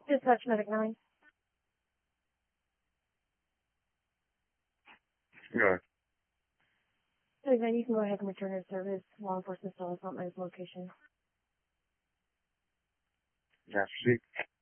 Dispatch Medic 9. Yeah. So then you can go ahead and return your service. Law enforcement still has not my location. Yeah, see.